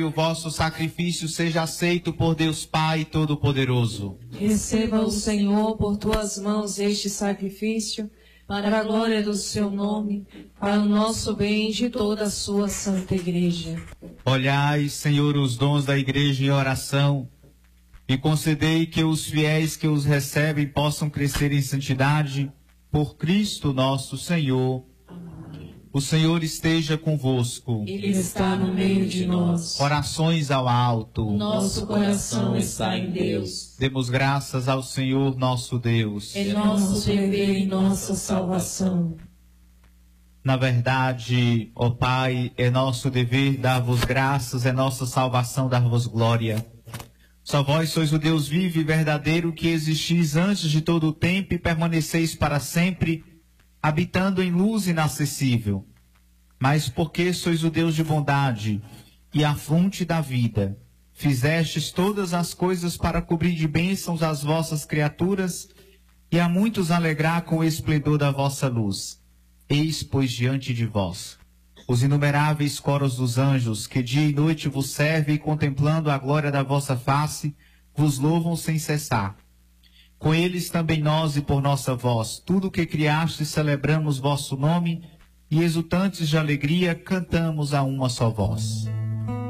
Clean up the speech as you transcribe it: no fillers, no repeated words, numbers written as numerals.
Que o vosso sacrifício seja aceito por Deus Pai Todo-Poderoso. Receba o Senhor por tuas mãos este sacrifício, para a glória do seu nome, para o nosso bem e de toda a sua santa igreja. Olhai, Senhor, os dons da igreja em oração, e concedei que os fiéis que os recebem possam crescer em santidade, por Cristo nosso Senhor. O Senhor esteja convosco. Ele está no meio de nós. Orações ao alto. Nosso coração está em Deus. Demos graças ao Senhor nosso Deus. É nosso dever e nossa salvação. Na verdade, ó Pai, é nosso dever dar-vos graças, é nossa salvação dar-vos glória. Só vós sois o Deus vivo e verdadeiro, que existis antes de todo o tempo e permaneceis para sempre, habitando em luz inacessível. Mas porque sois o Deus de bondade e a fonte da vida, fizestes todas as coisas para cobrir de bênçãos as vossas criaturas e a muitos alegrar com o esplendor da vossa luz. Eis, pois, diante de vós os inumeráveis coros dos anjos, que dia e noite vos servem, contemplando a glória da vossa face, vos louvam sem cessar. Com eles também nós e por nossa voz, tudo o que criastes, celebramos vosso nome, e exultantes de alegria, cantamos a uma só voz.